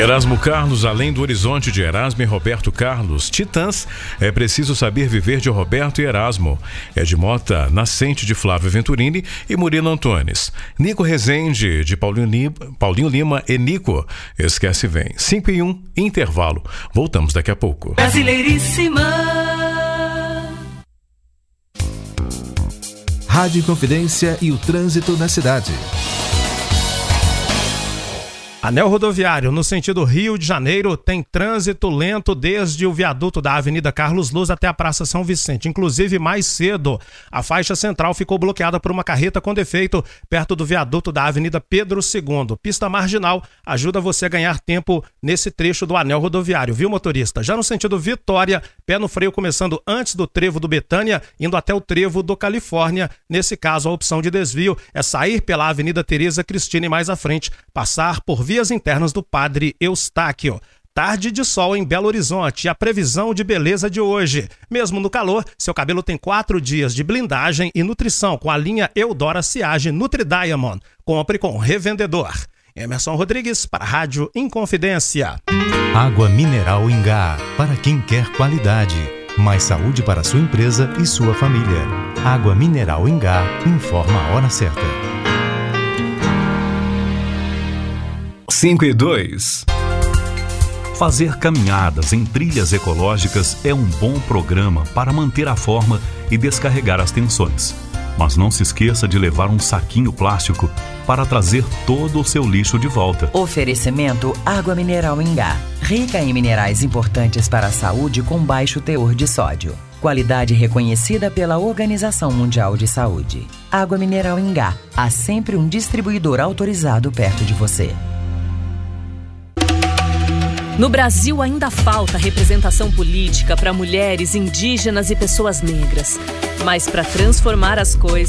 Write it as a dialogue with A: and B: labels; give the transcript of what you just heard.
A: Erasmo Carlos, Além do Horizonte, de Erasmo e Roberto Carlos. Titãs, É Preciso Saber Viver, de Roberto e Erasmo. Ed Mota, Nascente, de Flávio Venturini e Murilo Antunes. Nico Rezende, de Paulinho Lima e Nico. Esquece Vem. 5:01, intervalo. Voltamos daqui a pouco.
B: Brasileiríssima.
C: Rádio Confidência e o trânsito na cidade.
D: Anel rodoviário, no sentido Rio de Janeiro, tem trânsito lento desde o viaduto da Avenida Carlos Luz até a Praça São Vicente. Inclusive, mais cedo, a faixa central ficou bloqueada por uma carreta com defeito perto do viaduto da Avenida Pedro II. Pista marginal ajuda você a ganhar tempo nesse trecho do anel rodoviário, viu, motorista? Já no sentido Vitória, pé no freio começando antes do trevo do Betânia, indo até o trevo do Califórnia. Nesse caso, a opção de desvio é sair pela Avenida Tereza Cristina e mais à frente, passar por vias internas do Padre Eustáquio. Tarde de sol em Belo Horizonte e a previsão de beleza de hoje. Mesmo no calor, seu cabelo tem 4 dias de blindagem e nutrição com a linha Eudora Ciage Nutri Diamond. Compre com revendedor. Emerson Rodrigues para a Rádio Inconfidência.
E: Água mineral Ingá, para quem quer qualidade. Mais saúde para sua empresa e sua família. Água mineral Ingá, informa a hora certa.
A: 5:02.
F: Fazer caminhadas em trilhas ecológicas é um bom programa para manter a forma e descarregar as tensões. Mas não se esqueça de levar um saquinho plástico para trazer todo o seu lixo de volta.
G: Oferecimento Água Mineral Ingá, rica em minerais importantes para a saúde com baixo teor de sódio. Qualidade reconhecida pela Organização Mundial de Saúde. Água Mineral Ingá, há sempre um distribuidor autorizado perto de você.
H: No Brasil ainda falta representação política para mulheres, indígenas e pessoas negras. Mas para transformar as coisas,